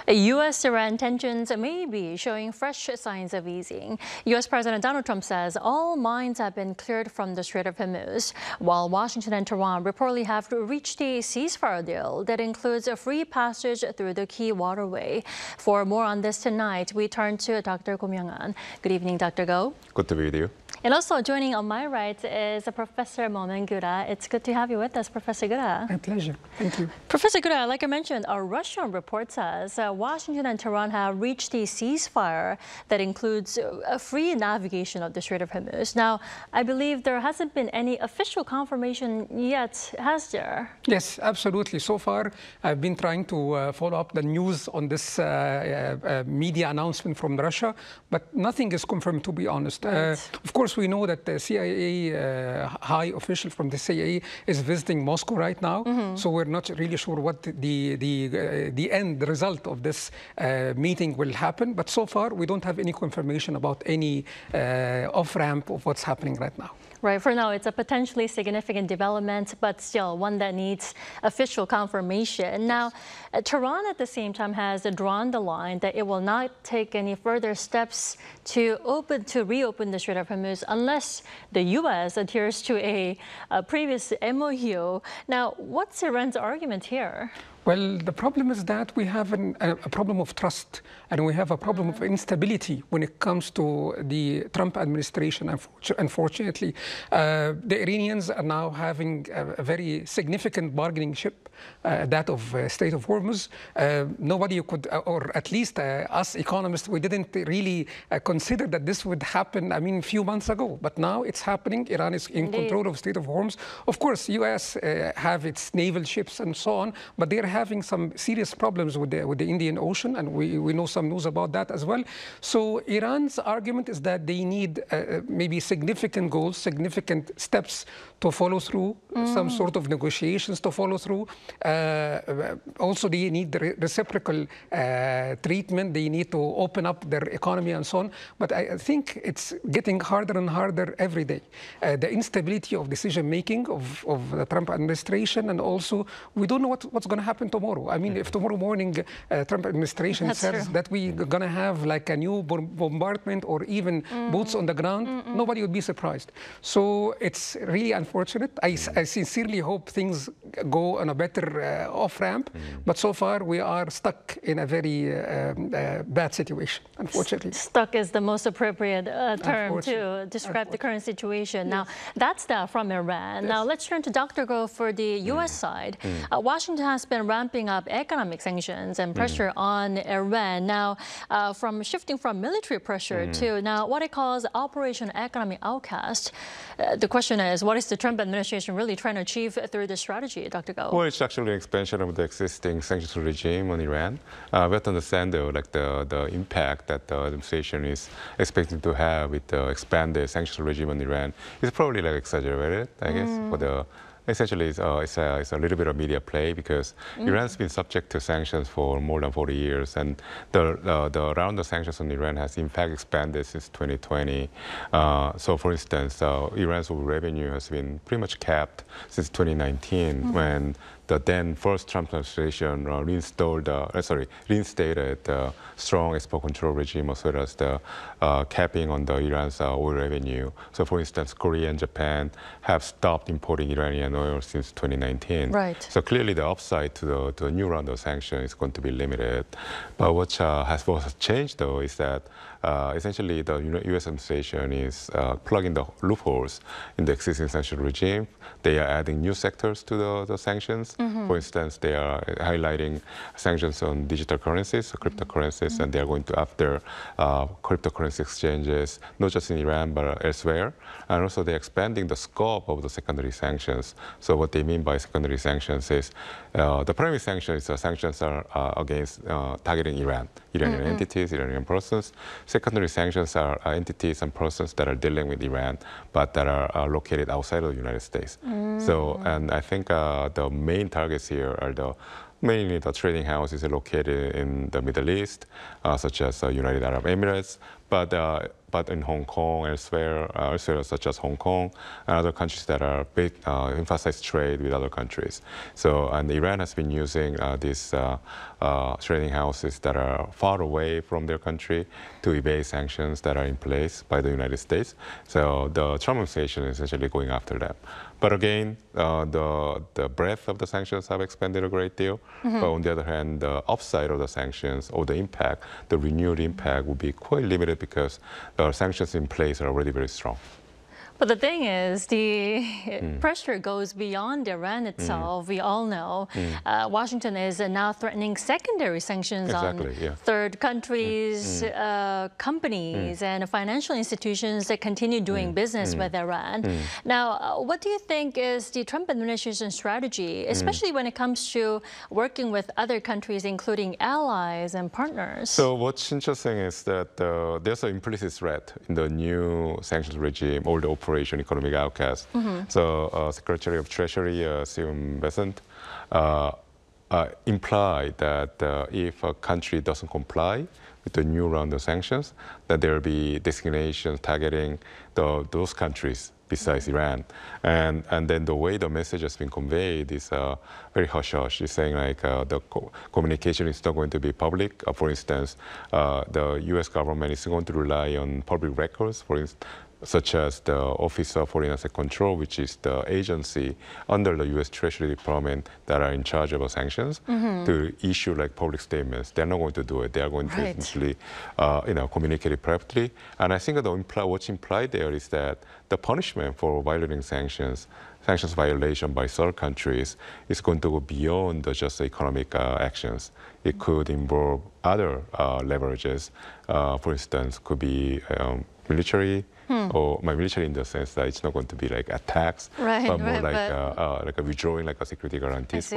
U.S.-Iran tensions may be showing fresh signs of easing. U.S. President Donald Trump says all mines have been cleared from the Strait of Hormuz, while Washington and Tehran reportedly have reached a ceasefire deal that includes a free passage through the key waterway. For more on this tonight, we turn to Dr. Go Myung-an. Good evening, Dr. Go. Good to be with you. And also joining on my right is Professor Momen Gura. It's good to have you with us, Professor Gura. My pleasure. Thank you. Professor Gura, like I mentioned, a Russian report says Washington and Tehran have reached a ceasefire that includes a free navigation of the Strait of Hormuz. Now, I believe there hasn't been any official confirmation yet, has there? Yes, absolutely. So far, I've been trying to follow up the news on this media announcement from Russia, but nothing is confirmed, to be honest. Right. Of course, we know that the CIA high official from the CIA is visiting Moscow right now, so we're not really sure what the end result of this meeting will happen. But so far, we don't have any confirmation about any off-ramp of what's happening right now. Right. For now, it's a potentially significant development, but still one that needs official confirmation. Now, Tehran at the same time has drawn the line that it will not take any further steps to reopen the Strait of Hormuz unless the U.S. adheres to a previous MOU. Now, what's Iran's argument here? Well, the problem is that we have a problem of trust, and we have a problem of instability when it comes to the Trump administration. Unfortunately, the Iranians are now having a very significant bargaining chip, that of Strait of Hormuz. Nobody could, or at least us economists, we didn't really consider that this would happen, a few months ago. But now it's happening. Iran is in control of Strait of Hormuz. Of course, U.S. have its naval ships and so on, but they're having some serious problems with the Indian Ocean, and we know some news about that as well. So Iran's argument is that they need maybe significant goals, significant steps to follow through, some sort of negotiations to follow through. Also, they need the reciprocal treatment. They need to open up their economy and so on. But I think it's getting harder and harder every day. The instability of decision-making of the Trump administration, and also we don't know what's going to happen tomorrow. If tomorrow morning Trump administration says that we're going to have like a new bombardment or even boots on the ground, nobody would be surprised. So it's really unfortunate. I sincerely hope things go on a better off-ramp, but so far we are stuck in a very bad situation, unfortunately. Stuck is the most appropriate term to describe the current situation. Yes. Now, that's from Iran. Yes. Now, let's turn to Dr. Go for the U.S. side. Washington has been ramping up economic sanctions and pressure on Iran. Now, shifting from military pressure to now what it calls Operation Economic Outcast. The question is, what is the Trump administration really trying to achieve through this strategy, Dr. Go? Well, it's actually an expansion of the existing sanctions regime on Iran. We have to understand, though, the impact that the administration is expecting to have with the expanded sanctions regime on Iran is probably exaggerated, I guess, essentially, it's a little bit of media play because Iran's been subject to sanctions for more than 40 years, and the round of sanctions on Iran has in fact expanded since 2020. So, for instance, Iran's revenue has been pretty much capped since 2019 when the then first Trump administration reinstated the strong export control regime as well as the capping on the Iran's oil revenue. So, for instance, Korea and Japan have stopped importing Iranian oil since 2019. Right. So clearly, the upside to the new round of sanctions is going to be limited. But what has changed, though, is that essentially the U.S. administration is plugging the loopholes in the existing sanction regime. They are adding new sectors to the sanctions. For instance, they are highlighting sanctions on digital currencies, cryptocurrencies, and they are going to after cryptocurrency exchanges, not just in Iran, but elsewhere. And also, they're expanding the scope of the secondary sanctions. So what they mean by secondary sanctions is the primary sanctions are against targeting Iranian entities, Iranian persons. Secondary sanctions are entities and persons that are dealing with Iran, but that are located outside of the United States. So, and I think the main targets here are mainly the trading houses located in the Middle East, such as United Arab Emirates, but in Hong Kong, elsewhere such as Hong Kong and other countries that are big, emphasize trade with other countries. So, and Iran has been using these trading houses that are far away from their country to evade sanctions that are in place by the United States. So the Trump administration is essentially going after them. But again, the breadth of the sanctions have expanded a great deal. But on the other hand, the upside of the sanctions or the impact, the renewed impact will be quite limited because the sanctions in place are already very strong. But the thing is, the pressure goes beyond Iran itself. We all know Washington is now threatening secondary sanctions on third countries, companies, and financial institutions that continue doing business with Iran. Now, what do you think is the Trump administration strategy, especially when it comes to working with other countries, including allies and partners? So what's interesting is that there's an implicit threat in the new sanctions regime, or the Operation Economic Outcast. So Secretary of Treasury Stephen Bessent implied that if a country doesn't comply with the new round of sanctions, that there will be designations targeting those countries besides Iran. And then the way the message has been conveyed is very hush-hush. It's saying like the communication is not going to be public. For instance, the U.S. government is going to rely on public records, for instance, such as the Office of Foreign Asset Control, which is the agency under the U.S. Treasury Department that are in charge of sanctions, to issue like public statements. They're not going to do it. They are going to essentially, communicate it privately. And I think what's implied there is that the punishment for violating sanctions violation by third countries is going to go beyond just economic actions. It could involve other leverages. For instance, could be military, or military in the sense that it's not going to be like attacks, but more like a withdrawing like a security guarantees.